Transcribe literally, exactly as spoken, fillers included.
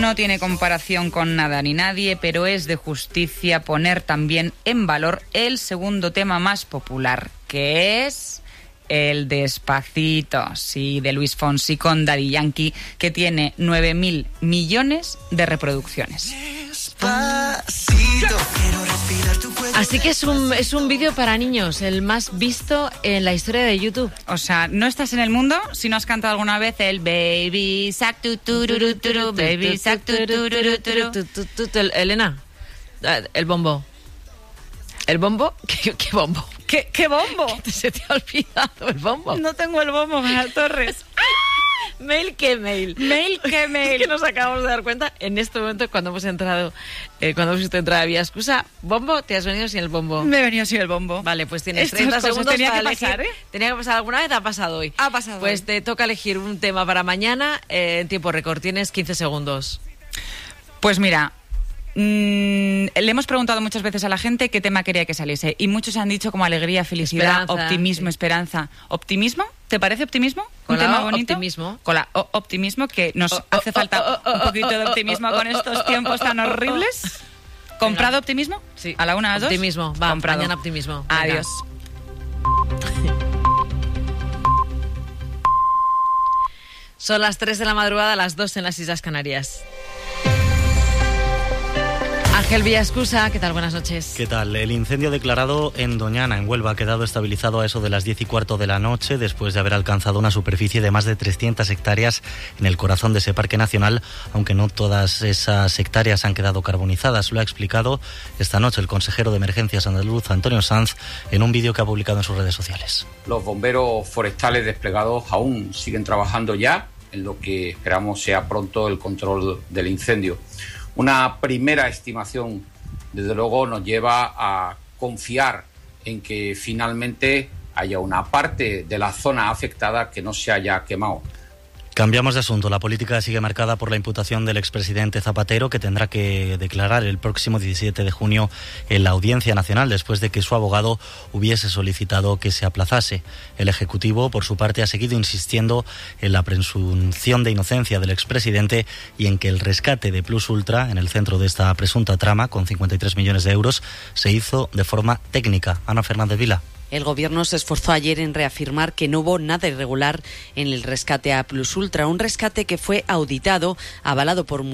No tiene comparación con nada ni nadie, pero es de justicia poner también en valor el segundo tema más popular, que es el Despacito, sí, de Luis Fonsi con Daddy Yankee, que tiene nueve mil millones de reproducciones. Así que es un, es un vídeo para niños, el más visto en la historia de YouTube. O sea, no estás en el mundo si no has cantado alguna vez el Baby Sac tu tururu turu, Baby Sac tu tururu turu. Elena, el bombo. ¿El bombo? ¿Qué, qué bombo? ¿Qué, qué bombo? ¿Qué se te ha olvidado el bombo? No tengo el bombo, María Torres. Mail que mail. Mail que mail. Es que nos acabamos de dar cuenta en este momento cuando hemos entrado, eh, cuando hemos visto entrar a Vía Excusa. Bombo, te has venido sin el bombo. Me he venido sin el bombo. Vale, pues tienes Estas treinta cosas segundos tenía para que elegir. pasar, ¿eh? Tenía que pasar alguna vez, ha pasado hoy. Ha pasado Pues hoy. te toca elegir un tema para mañana eh, en tiempo récord. Tienes quince segundos. Pues mira, mmm, le hemos preguntado muchas veces a la gente qué tema quería que saliese y muchos han dicho como alegría, felicidad, Esperanza, optimismo, sí. esperanza. ¿Optimismo? ¿Te parece optimismo? Con ¿Un la tema O, bonito? optimismo. Con la O, optimismo, que nos Oh, oh, hace oh, falta oh, oh, un poquito de oh, optimismo oh, con oh, estos oh, tiempos oh, tan oh, oh. horribles. ¿Comprado optimismo? Sí. ¿A la una, a las dos? Optimismo. Va, Comprado. mañana optimismo. Venga. Adiós. Son las tres de la madrugada, las dos en las Islas Canarias. Ángel Villascusa, ¿qué tal? Buenas noches. ¿Qué tal? El incendio declarado en Doñana, en Huelva, ha quedado estabilizado a eso de las diez y cuarto de la noche, después de haber alcanzado una superficie de más de trescientas hectáreas en el corazón de ese parque nacional, aunque no todas esas hectáreas han quedado carbonizadas. Lo ha explicado esta noche el consejero de Emergencias andaluz, Antonio Sanz, en un vídeo que ha publicado en sus redes sociales. Los bomberos forestales desplegados aún siguen trabajando ya en lo que esperamos sea pronto el control del incendio. Una primera estimación, desde luego, nos lleva a confiar en que finalmente haya una parte de la zona afectada que no se haya quemado. Cambiamos de asunto. La política sigue marcada por la imputación del expresidente Zapatero, que tendrá que declarar el próximo diecisiete de junio en la Audiencia Nacional, después de que su abogado hubiese solicitado que se aplazase. El Ejecutivo, por su parte, ha seguido insistiendo en la presunción de inocencia del expresidente y en que el rescate de Plus Ultra, en el centro de esta presunta trama, con cincuenta y tres millones de euros, se hizo de forma técnica. Ana Fernández Vila. El Gobierno se esforzó ayer en reafirmar que no hubo nada irregular en el rescate a Plus Ultra, un rescate que fue auditado, avalado por